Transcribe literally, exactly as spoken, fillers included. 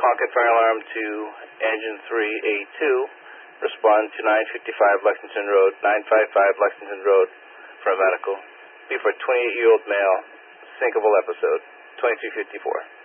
Concord Fire Alarm to Engine three A two. Respond to nine fifty-five Lexington Road, nine fifty-five Lexington Road for a medical. Be for a twenty-eight-year-old male, sinkable episode, twenty-two fifty-four.